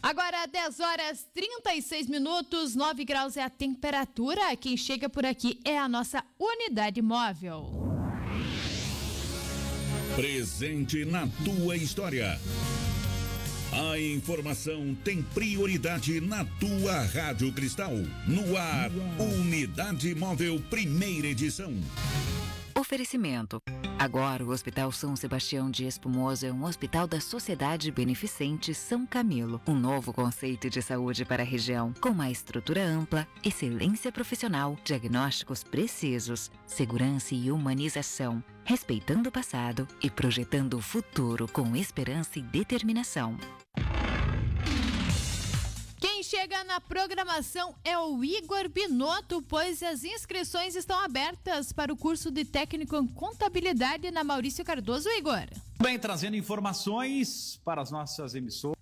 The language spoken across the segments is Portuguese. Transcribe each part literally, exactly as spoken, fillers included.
Agora, dez horas trinta e seis minutos, nove graus é a temperatura. Quem chega por aqui é a nossa unidade móvel. Presente na tua história. A informação tem prioridade na tua Rádio Cristal. No ar, Unidade Móvel, primeira edição. Oferecimento. Agora o Hospital São Sebastião de Espumoso é um hospital da Sociedade Beneficente São Camilo. Um novo conceito de saúde para a região, com uma estrutura ampla, excelência profissional, diagnósticos precisos, segurança e humanização, respeitando o passado e projetando o futuro com esperança e determinação. Quem chega na programação é o Igor Binotto, pois as inscrições estão abertas para o curso de técnico em contabilidade na Maurício Cardoso. Igor. Bem, trazendo informações para as nossas emissoras.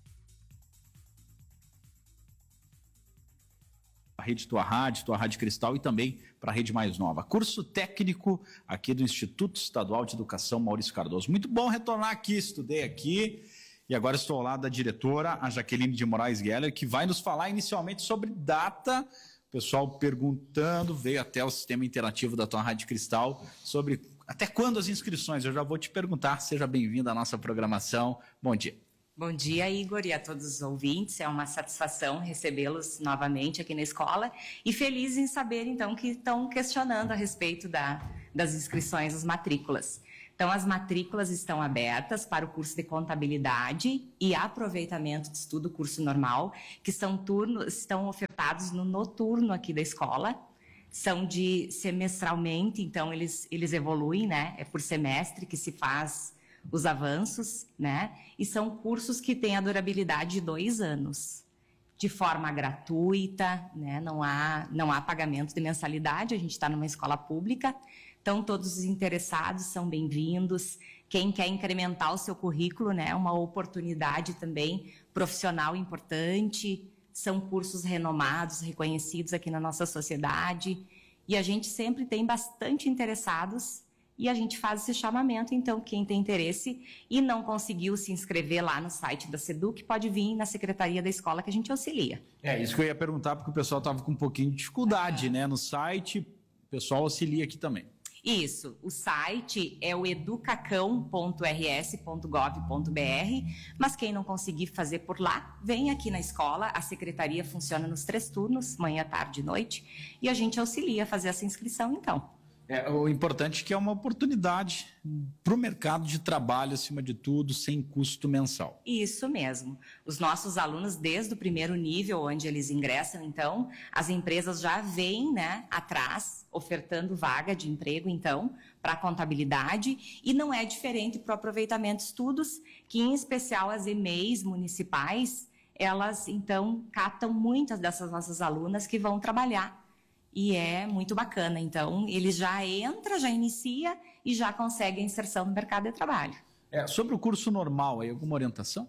A Rede Tua Rádio, Tua Rádio Cristal e também para a Rede Mais Nova. Curso técnico aqui do Instituto Estadual de Educação Maurício Cardoso. Muito bom retornar aqui, estudei aqui. E agora estou ao lado da diretora, a Jaqueline de Moraes Geller, que vai nos falar inicialmente sobre data. O pessoal perguntando, veio até o sistema interativo da Tua Rádio Cristal, sobre até quando as inscrições. Eu já vou te perguntar, seja bem-vindo à nossa programação. Bom dia. Bom dia, Igor, e a todos os ouvintes. É uma satisfação recebê-los novamente aqui na escola e feliz em saber, então, que estão questionando a respeito da, das inscrições, as matrículas. Então, as matrículas estão abertas para o curso de contabilidade e aproveitamento de estudo, curso normal, que são turnos, estão ofertados no noturno aqui da escola. São de semestralmente, então eles, eles evoluem, né? É por semestre que se faz os avanços, né? E são cursos que têm a durabilidade de dois anos, de forma gratuita, né? Não há, não há pagamento de mensalidade, a gente está numa escola pública. Então, todos os interessados são bem-vindos. Quem quer incrementar o seu currículo, né, uma oportunidade também profissional importante. São cursos renomados, reconhecidos aqui na nossa sociedade. E a gente sempre tem bastante interessados e a gente faz esse chamamento. Então, quem tem interesse e não conseguiu se inscrever lá no site da SEDUC, pode vir na secretaria da escola que a gente auxilia. É isso que eu ia perguntar, porque o pessoal estava com um pouquinho de dificuldade, né, no site. O pessoal auxilia aqui também. Isso, o site é o educacão ponto r s ponto gov ponto b r, mas quem não conseguir fazer por lá, vem aqui na escola, a secretaria funciona nos três turnos, manhã, tarde e noite, e a gente auxilia a fazer essa inscrição então. É, o importante é que é uma oportunidade para o mercado de trabalho, acima de tudo, sem custo mensal. Isso mesmo. Os nossos alunos, desde o primeiro nível, onde eles ingressam, então, as empresas já vêm, né, atrás, ofertando vaga de emprego, então, para a contabilidade, e não é diferente para o aproveitamento de estudos, que em especial as E M E Is municipais, elas, então, captam muitas dessas nossas alunas que vão trabalhar. E é muito bacana. Então, ele já entra, já inicia e já consegue a inserção no mercado de trabalho. É, sobre o curso normal, aí, alguma orientação?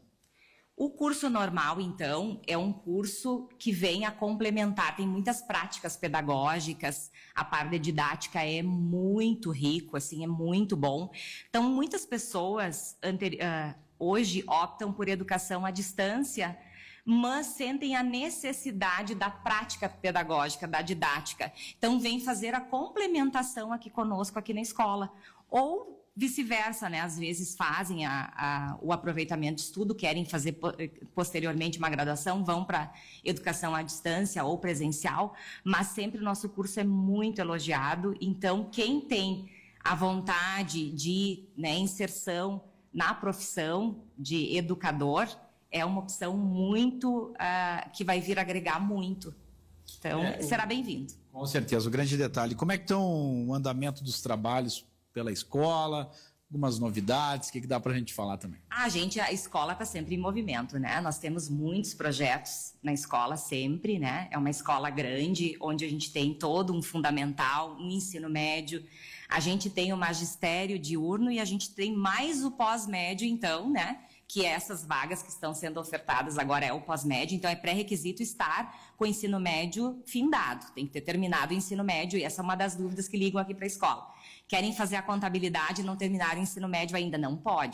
O curso normal, então, é um curso que vem a complementar. Tem muitas práticas pedagógicas, a parte de didática é muito rico, assim, é muito bom. Então, muitas pessoas anteri- uh, hoje optam por educação à distância, mas sentem a necessidade da prática pedagógica, da didática. Então, vem fazer a complementação aqui conosco, aqui na escola. Ou vice-versa, né? Às vezes fazem a, a, o aproveitamento de estudo, querem fazer po- posteriormente uma graduação, vão para educação à distância ou presencial, mas sempre o nosso curso é muito elogiado. Então, quem tem a vontade de, né, inserção na profissão de educador, é uma opção muito, uh, que vai vir agregar muito. Então, é, será bem-vindo. Com certeza. O grande detalhe, como é que estão o andamento dos trabalhos pela escola, algumas novidades, o que, que dá para a gente falar também? A gente, a escola está sempre em movimento, né? Nós temos muitos projetos na escola sempre, né? É uma escola grande, onde a gente tem todo um fundamental, um ensino médio, a gente tem o magistério diurno e a gente tem mais o pós-médio, então, né? Que essas vagas que estão sendo ofertadas agora é o pós-médio, então é pré-requisito estar com o ensino médio findado, tem que ter terminado o ensino médio, e essa é uma das dúvidas que ligam aqui para a escola. Querem fazer a contabilidade e não terminaram o ensino médio ainda? Não pode.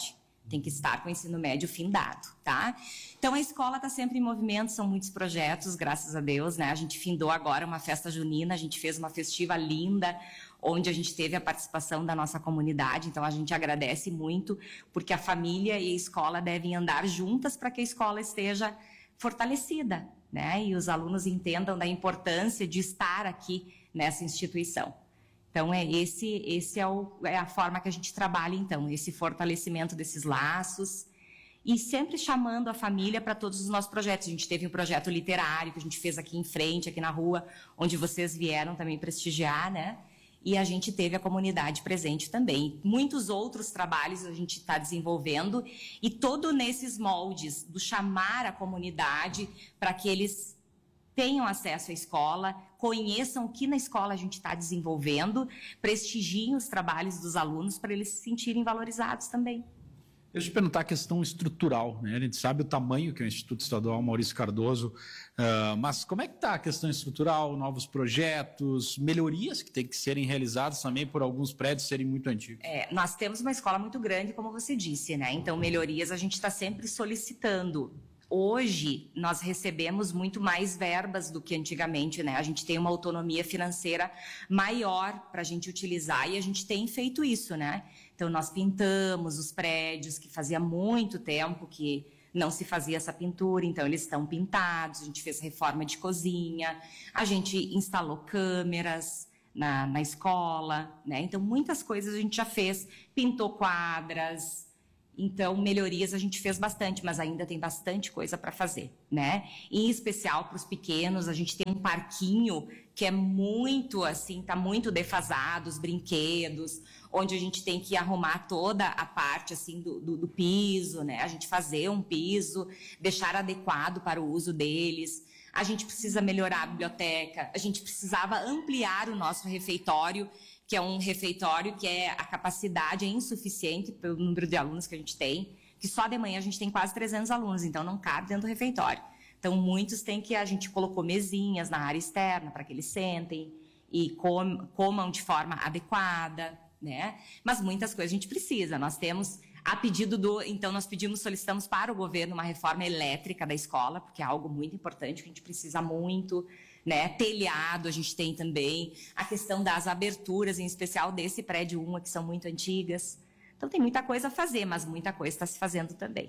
tem que estar com o ensino médio findado, tá? Então, a escola está sempre em movimento, são muitos projetos, graças a Deus, né? A gente findou agora uma festa junina, a gente fez uma festiva linda, onde a gente teve a participação da nossa comunidade, então a gente agradece muito, porque a família e a escola devem andar juntas para que a escola esteja fortalecida, né? E os alunos entendam da importância de estar aqui nessa instituição. Então, é esse, esse é, o, é a forma que a gente trabalha, então, esse fortalecimento desses laços e sempre chamando a família para todos os nossos projetos. A gente teve um projeto literário que a gente fez aqui em frente, aqui na rua, onde vocês vieram também prestigiar, né? E a gente teve a comunidade presente também. Muitos outros trabalhos a gente está desenvolvendo e todo nesses moldes do chamar a comunidade para que eles tenham acesso à escola, conheçam o que na escola a gente está desenvolvendo, prestigiem os trabalhos dos alunos para eles se sentirem valorizados também. Deixa eu te perguntar a questão estrutural, né? A gente sabe o tamanho que é o Instituto Estadual Maurício Cardoso, uh, mas como é que está a questão estrutural, novos projetos, melhorias que têm que serem realizadas também por alguns prédios serem muito antigos? É, nós temos uma escola muito grande, como você disse, né? Então, melhorias a gente está sempre solicitando. Hoje, nós recebemos muito mais verbas do que antigamente, né? A gente tem uma autonomia financeira maior para a gente utilizar e a gente tem feito isso, né? Então, nós pintamos os prédios, que fazia muito tempo que não se fazia essa pintura, então eles estão pintados, a gente fez reforma de cozinha, a gente instalou câmeras na, na escola, né? Então, muitas coisas a gente já fez, pintou quadras. Então, melhorias a gente fez bastante, mas ainda tem bastante coisa para fazer, né? Em especial para os pequenos, a gente tem um parquinho que é muito, assim, tá muito defasado, os brinquedos, onde a gente tem que arrumar toda a parte, assim, do, do, do piso, né? A gente fazer um piso, deixar adequado para o uso deles. A gente precisa melhorar a biblioteca, a gente precisava ampliar o nosso refeitório, que é um refeitório que é a capacidade é insuficiente pelo número de alunos que a gente tem, que só de manhã a gente tem quase trezentos alunos, então não cabe dentro do refeitório. Então, muitos têm que, a gente colocou mesinhas na área externa para que eles sentem e com, comam de forma adequada, né? Mas muitas coisas a gente precisa. Nós temos, a pedido do, então nós pedimos, solicitamos para o governo uma reforma elétrica da escola, porque é algo muito importante, que a gente precisa muito, né? Telhado a gente tem também, a questão das aberturas, em especial desse prédio um, que são muito antigas. Então tem muita coisa a fazer, mas muita coisa está se fazendo também.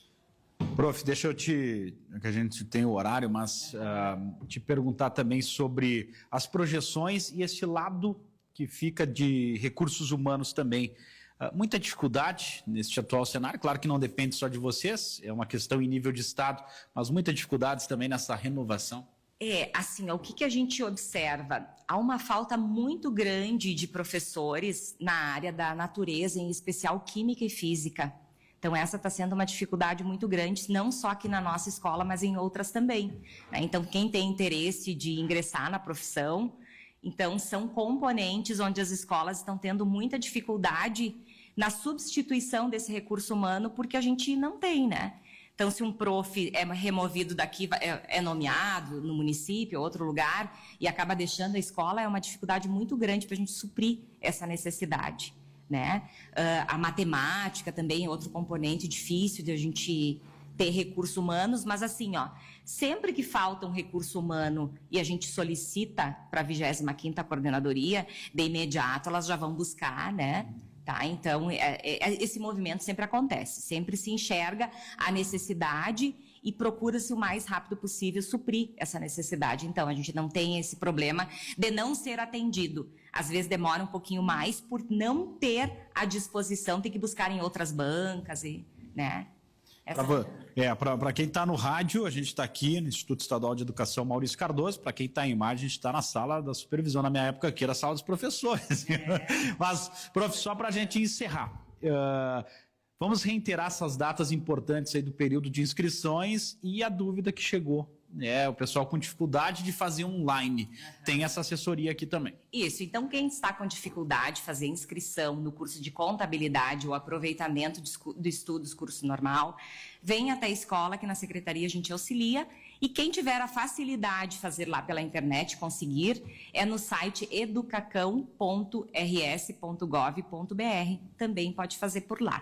Prof, deixa eu te, que a gente tem o horário, mas uh, te perguntar também sobre as projeções e esse lado que fica de recursos humanos também. Uh, muita dificuldade neste atual cenário, claro que não depende só de vocês, é uma questão em nível de Estado, mas muitas dificuldades também nessa renovação. É, assim, o que, que a gente observa? Há uma falta muito grande de professores na área da natureza, em especial química e física. Então, essa está sendo uma dificuldade muito grande, não só aqui na nossa escola, mas em outras também, né? Então, quem tem interesse de ingressar na profissão, então, são componentes onde as escolas estão tendo muita dificuldade na substituição desse recurso humano, porque a gente não tem, né? Então, se um prof é removido daqui, é nomeado no município, ou outro lugar, e acaba deixando a escola, é uma dificuldade muito grande para a gente suprir essa necessidade, né? Uh, a matemática também é outro componente difícil de a gente ter recursos humanos, mas assim, ó, sempre que falta um recurso humano e a gente solicita para a vigésima quinta coordenadoria, de imediato elas já vão buscar, né? Tá? Então, é, é, esse movimento sempre acontece, sempre se enxerga a necessidade e procura-se o mais rápido possível suprir essa necessidade. Então, a gente não tem esse problema de não ser atendido. Às vezes demora um pouquinho mais por não ter à disposição, tem que buscar em outras bancas, e, né? Essa... É, para quem está no rádio, a gente está aqui no Instituto Estadual de Educação Maurício Cardoso. Para quem está em imagem, a gente está na sala da supervisão. Na minha época aqui era a sala dos professores. É. Mas, prof, só para a gente encerrar, uh, vamos reiterar essas datas importantes aí do período de inscrições e a dúvida que chegou. É, o pessoal com dificuldade de fazer online. Uhum. Tem essa assessoria aqui também. Isso, então quem está com dificuldade de fazer inscrição no curso de contabilidade ou aproveitamento do estudos curso normal, vem até a escola, que na secretaria a gente auxilia, e quem tiver a facilidade de fazer lá pela internet, conseguir, é no site educacão ponto r s ponto gov ponto b r, também pode fazer por lá.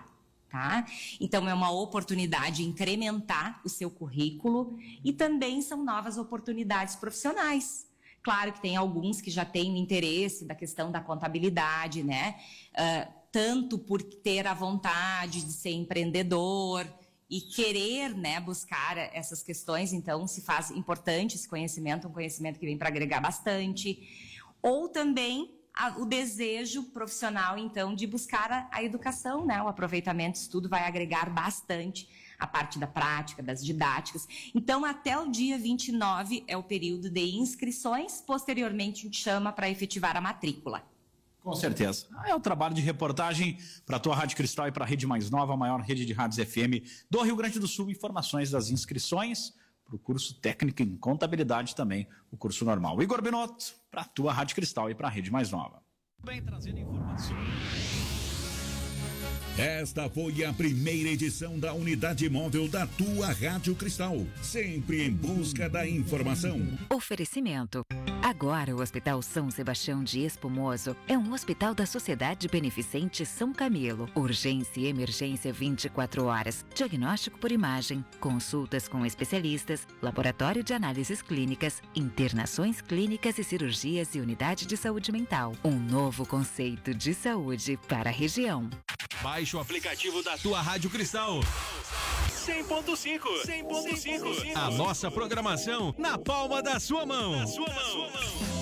tá? Então, é uma oportunidade de incrementar o seu currículo e também são novas oportunidades profissionais. Claro que tem alguns que já têm o interesse da questão da contabilidade, né? Uh, tanto por ter a vontade de ser empreendedor e querer, né, buscar essas questões, então se faz importante esse conhecimento, um conhecimento que vem para agregar bastante, ou também a, o desejo profissional, então, de buscar a, a educação, né, o aproveitamento, isso tudo vai agregar bastante a parte da prática, das didáticas. Então, até o dia vinte e nove é o período de inscrições, posteriormente a gente chama para efetivar a matrícula. Com certeza. É o trabalho de reportagem para a tua Rádio Cristal e para a Rede Mais Nova, a maior rede de rádios F M do Rio Grande do Sul. Informações das inscrições para o curso técnico em contabilidade também, o curso normal. Igor Binotto, para a tua Rádio Cristal e para a Rede Mais Nova. Bem, trazendo informações. Esta foi a primeira edição da Unidade Móvel da tua Rádio Cristal, sempre em busca da informação. Oferecimento. Agora o Hospital São Sebastião de Espumoso é um hospital da Sociedade Beneficente São Camilo. Urgência e emergência vinte e quatro horas. Diagnóstico por imagem, consultas com especialistas, laboratório de análises clínicas, internações clínicas e cirurgias e unidade de saúde mental. Um novo conceito de saúde para a região. Baixe o aplicativo da tua Rádio Cristal. cem ponto cinco. cem ponto cinco. A nossa programação na palma da sua mão. Na sua mão.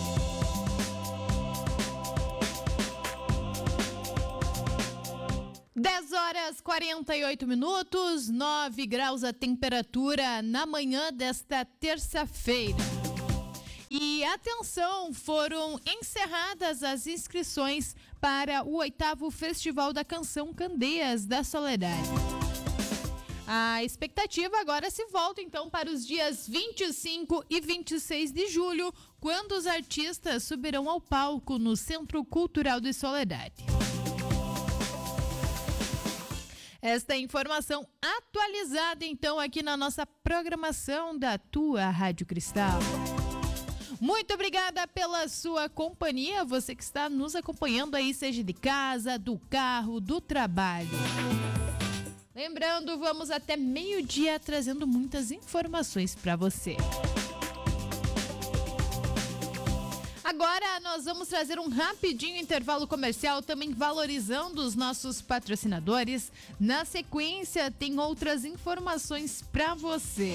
dez horas e quarenta e oito minutos, nove graus a temperatura na manhã desta terça-feira. E atenção, foram encerradas as inscrições para o oitavo Festival da Canção Candeias da Soledade. A expectativa agora se volta então para os dias vinte e cinco e vinte e seis de julho, quando os artistas subirão ao palco no Centro Cultural de Soledade. Esta informação atualizada então aqui na nossa programação da tua Rádio Cristal. Muito obrigada pela sua companhia, você que está nos acompanhando aí, seja de casa, do carro, do trabalho. Lembrando, vamos até meio-dia trazendo muitas informações para você. Agora nós vamos trazer um rapidinho intervalo comercial, também valorizando os nossos patrocinadores. Na sequência, tem outras informações para você.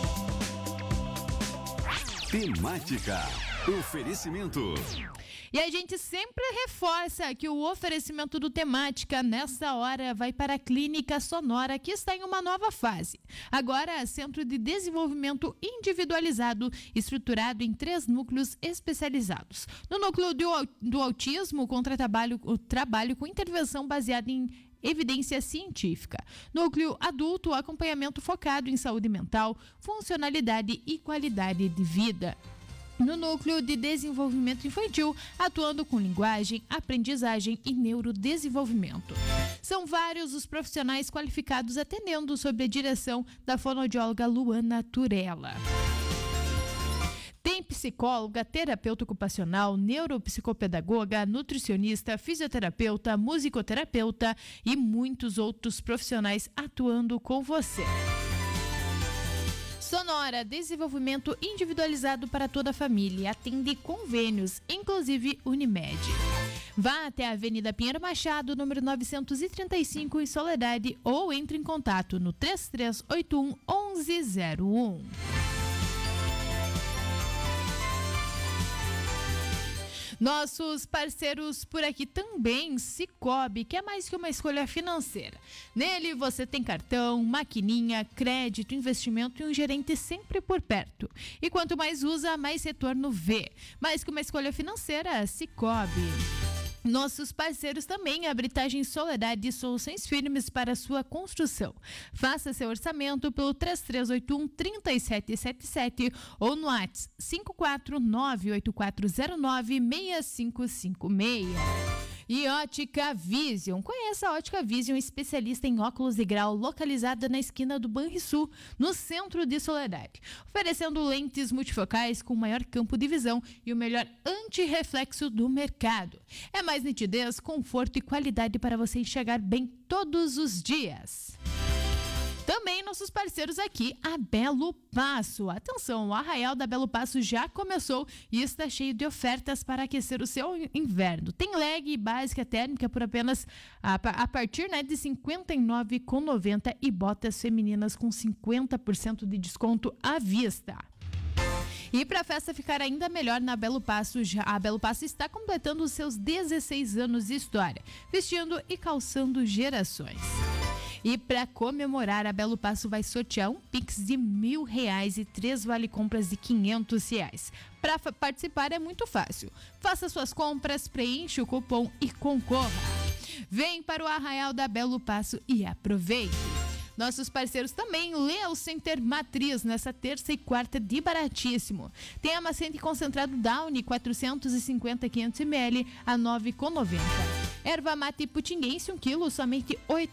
Temática. Oferecimento. E a gente sempre reforça que o oferecimento do Temática nessa hora vai para a Clínica Sonora, que está em uma nova fase. Agora, Centro de Desenvolvimento Individualizado, estruturado em três núcleos especializados. No núcleo do, do autismo, contra trabalho, o trabalho com intervenção baseada em evidência científica. Núcleo adulto, acompanhamento focado em saúde mental, funcionalidade e qualidade de vida. No núcleo de desenvolvimento infantil, atuando com linguagem, aprendizagem e neurodesenvolvimento. São vários os profissionais qualificados atendendo sob a direção da fonoaudióloga Luana Turella. Tem psicóloga, terapeuta ocupacional, neuropsicopedagoga, nutricionista, fisioterapeuta, musicoterapeuta e muitos outros profissionais atuando com você. Sonora, desenvolvimento individualizado para toda a família. Atende convênios, inclusive Unimed. Vá até a Avenida Pinheiro Machado, número novecentos e trinta e cinco, em Soledade, ou entre em contato no três três oito um, onze zero um. Nossos parceiros por aqui também, Cicobi, que é mais que uma escolha financeira. Nele você tem cartão, maquininha, crédito, investimento e um gerente sempre por perto. E quanto mais usa, mais retorno vê. Mais que uma escolha financeira, Cicobi. Nossos parceiros também, a Britagem Soledade e soluções firmes para sua construção. Faça seu orçamento pelo três três oito um, três sete sete sete ou no WhatsApp cinco quatro nove oito quatro zero nove seis cinco cinco seis. E Ótica Vision. Conheça a Ótica Vision, especialista em óculos de grau, localizada na esquina do Banrisul, no centro de Soledade. Oferecendo lentes multifocais com maior campo de visão e o melhor antirreflexo do mercado. É mais nitidez, conforto e qualidade para você enxergar bem todos os dias. Também nossos parceiros aqui, a Belo Passo. Atenção, o Arraial da Belo Passo já começou e está cheio de ofertas para aquecer o seu inverno. Tem leg básica térmica por apenas a, a partir né, de cinquenta e nove reais e noventa centavos e botas femininas com cinquenta por cento de desconto à vista. E para a festa ficar ainda melhor na Belo Passo, já, a Belo Passo está completando os seus dezesseis anos de história, vestindo e calçando gerações. E para comemorar, a Belo Passo vai sortear um Pix de mil reais e três vale-compras de quinhentos reais. Para participar é muito fácil. Faça suas compras, preencha o cupom e concorra. Vem para o Arraial da Belo Passo e aproveite. Nossos parceiros também, Leo Center Matriz, nessa terça e quarta de baratíssimo. Tem amaciante concentrado Downy quatrocentos e cinquenta, quinhentos mililitros a nove reais e noventa centavos. Erva mate putinguense um quilo, somente oito